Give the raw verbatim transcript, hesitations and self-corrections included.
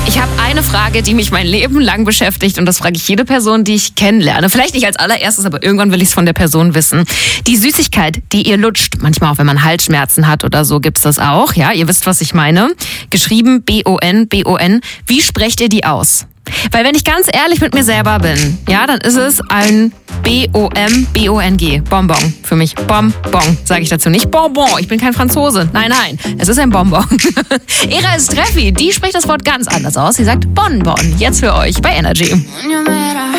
Ich habe eine Frage, die mich mein Leben lang beschäftigt und das frage ich jede Person, die ich kennenlerne. Vielleicht nicht als allererstes, aber irgendwann will ich es von der Person wissen. Die Süßigkeit, die ihr lutscht, manchmal auch wenn man Halsschmerzen hat oder so, gibt's das auch. Ja, ihr wisst, was ich meine. Geschrieben B O N, B O N. Wie sprecht ihr die aus? Weil wenn ich ganz ehrlich mit mir selber bin, ja, dann ist es ein B O M B O N G. Bonbon. Für mich Bonbon, sage ich dazu. Nicht Bonbon, ich bin kein Franzose. Nein, nein, es ist ein Bonbon. Era ist Treffi, die spricht das Wort ganz anders aus. Sie sagt Bonbon. Jetzt für euch bei Energy.